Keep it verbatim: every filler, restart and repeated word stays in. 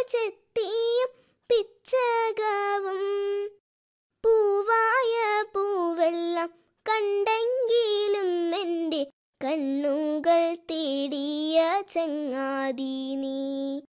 ചെത്തിയും പിച്ചകവും പൂവായ പൂവെല്ലാം കണ്ടെങ്കിലും എൻ്റെ കണ്ണുകൾ തേടിയ ചങ്ങാതി നീ.